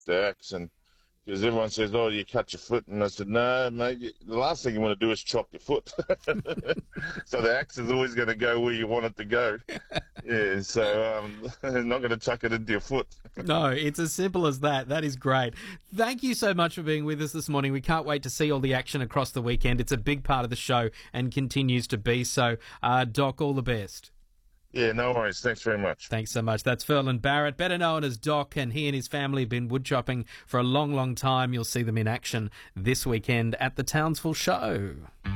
the axe, and because everyone says, "Oh, you cut your foot," and I said, "No, mate. The last thing you want to do is chop your foot." So the axe is always going to go where you want it to go. Yeah, so I'm not going to chuck it into your foot. No, it's as simple as that. That is great. Thank you so much for being with us this morning. We can't wait to see all the action across the weekend. It's a big part of the show and continues to be so. Doc, all the best. Yeah, no worries. Thanks very much. Thanks so much. That's Furlan Barrett, better known as Doc, and he and his family have been woodchopping for a long, long time. You'll see them in action this weekend at the Townsville Show.